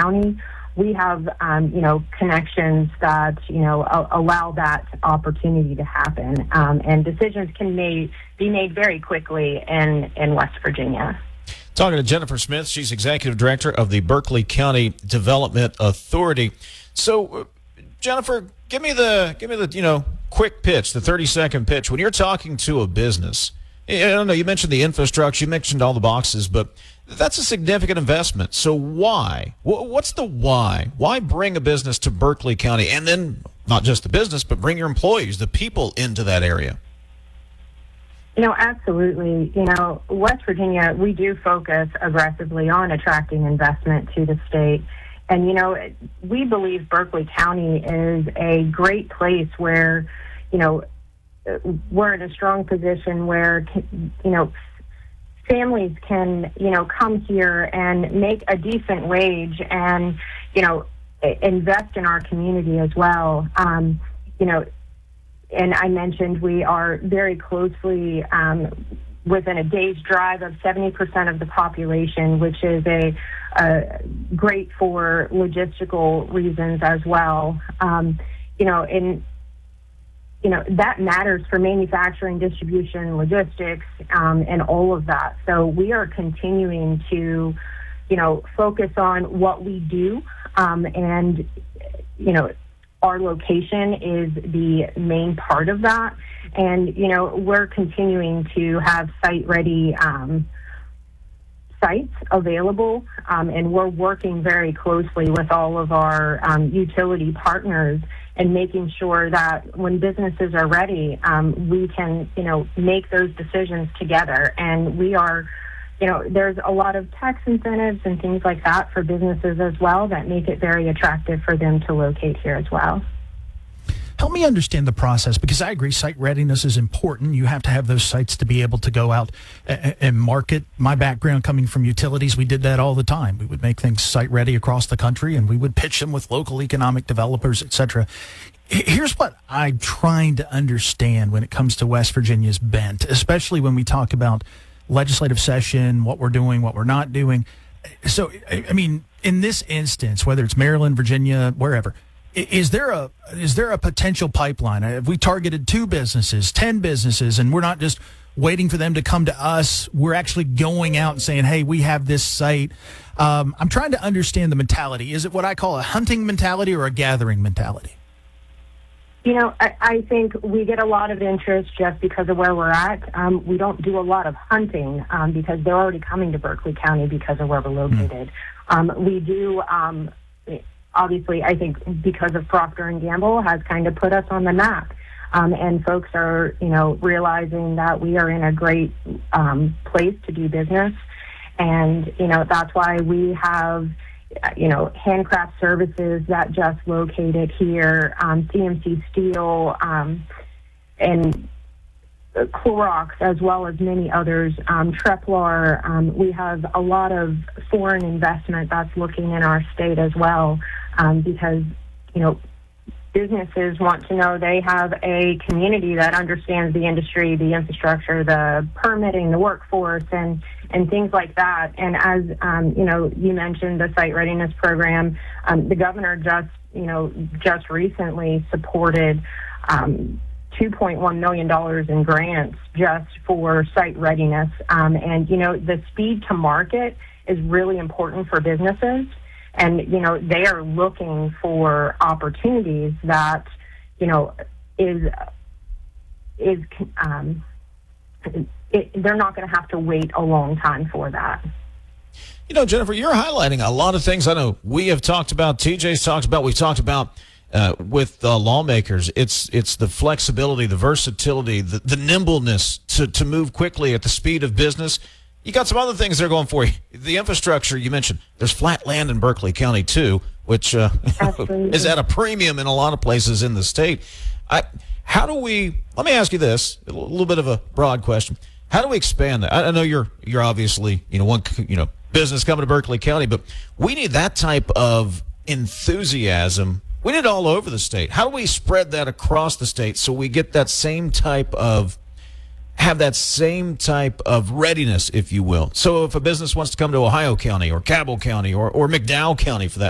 County, we have, connections that, allow that opportunity to happen. And decisions can be made very quickly in West Virginia. Talking to Jennifer Smith, she's Executive Director of the Berkeley County Development Authority. So, Jennifer, give me the quick pitch, the 30-second pitch. When you're talking to a business, I don't know, you mentioned the infrastructure, you mentioned all the boxes, but that's a significant investment. So why? What's the why? Why bring a business to Berkeley County? And then not just the business, but bring your employees, the people into that area. Absolutely. West Virginia, we do focus aggressively on attracting investment to the state. And, we believe Berkeley County is a great place where, we're in a strong position where, families can, come here and make a decent wage and, invest in our community as well. And I mentioned we are very closely within a day's drive of 70% of the population, which is a great for logistical reasons as well. That matters for manufacturing, distribution, logistics, and all of that. So we are continuing to, focus on what we do, and, our location is the main part of that. And, we're continuing to have site-ready sites available, and we're working very closely with all of our utility partners and making sure that when businesses are ready, we can, make those decisions together. And we are, there's a lot of tax incentives and things like that for businesses as well that make it very attractive for them to locate here as well. Help me understand the process, because I agree site readiness is important. You have to have those sites to be able to go out and market. My background coming from utilities, we did that all the time. We would make things site ready across the country, and we would pitch them with local economic developers, et cetera. Here's what I'm trying to understand when it comes to West Virginia's bent, especially when we talk about legislative session, what we're doing, what we're not doing. So, I mean, in this instance, whether it's Maryland, Virginia, wherever, is there a potential pipeline? Have we targeted 2 businesses, 10 businesses, and we're not just waiting for them to come to us? We're actually going out and saying, hey, we have this site. I'm trying to understand the mentality. Is it what I call a hunting mentality or a gathering mentality? I think we get a lot of interest just because of where we're at. We don't do a lot of hunting because they're already coming to Berkeley County because of where we're located. We do, obviously, I think because of Procter & Gamble has kind of put us on the map. And folks are, realizing that we are in a great place to do business. And, that's why we have Handcraft Services that just located here, CMC Steel, and Clorox, as well as many others, Treplar. We have a lot of foreign investment that's looking in our state as well, because, businesses want to know they have a community that understands the industry, the infrastructure, the permitting, the workforce, and things like that. And as, you mentioned the site readiness program, the governor just recently supported $2.1 million in grants just for site readiness. And, the speed to market is really important for businesses. And, they are looking for opportunities that, they're not going to have to wait a long time for that. Jennifer, you're highlighting a lot of things I know we have talked about, TJ's talked about, we've talked about with lawmakers. It's the flexibility, the versatility, the nimbleness to move quickly at the speed of business. You got some other things they're going for you. The infrastructure you mentioned. There's flat land in Berkeley County too, which is at a premium in a lot of places in the state. Let me ask you this, a little bit of a broad question. How do we expand that? I know you're obviously, one, business coming to Berkeley County, but we need that type of enthusiasm. We need it all over the state. How do we spread that across the state so we get that same type of readiness, if you will? So if a business wants to come to Ohio County or Cabell County or McDowell County for that